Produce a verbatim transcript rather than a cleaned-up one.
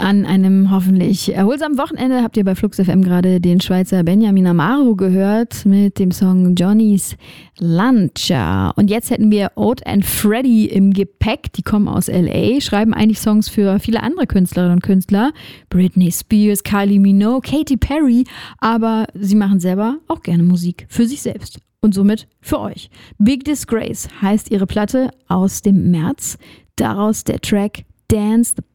An einem hoffentlich erholsamen Wochenende habt ihr bei Flux F M gerade den Schweizer Benjamin Amaro gehört mit dem Song Johnny's Luncher. Und jetzt hätten wir Oat and Freddy im Gepäck. Die kommen aus L A, schreiben eigentlich Songs für viele andere Künstlerinnen und Künstler. Britney Spears, Kylie Minogue, Katy Perry. Aber sie machen selber auch gerne Musik für sich selbst. Und somit für euch. Big Disgrace heißt ihre Platte aus dem März. Daraus der Track Dance the